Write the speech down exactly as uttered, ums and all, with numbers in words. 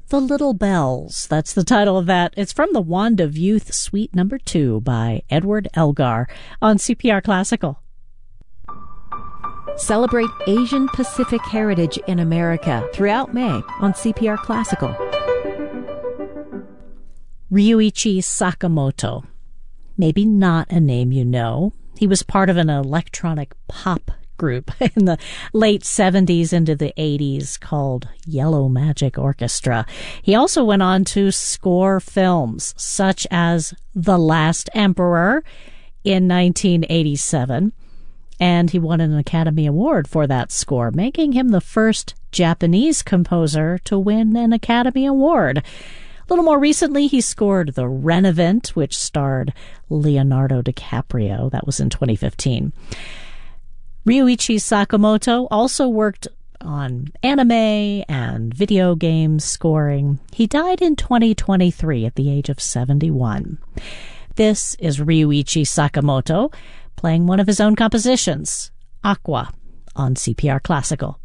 The Little Bells. That's the title of that. It's from the Wand of Youth, Suite Number Two by Edward Elgar on C P R Classical. Celebrate Asian Pacific heritage in America throughout May on C P R Classical. Ryuichi Sakamoto. Maybe not a name you know. He was part of an electronic pop group in the late seventies into the eighties called Yellow Magic Orchestra. He also went on to score films such as The Last Emperor in nineteen eighty-seven, and he won an Academy Award for that score, making him the first Japanese composer to win an Academy Award. A little more recently, he scored The Revenant, which starred Leonardo DiCaprio. That was in twenty fifteen. Ryuichi Sakamoto also worked on anime and video game scoring. He died in twenty twenty-three at the age of seventy-one. This is Ryuichi Sakamoto playing one of his own compositions, Aqua, on C P R Classical.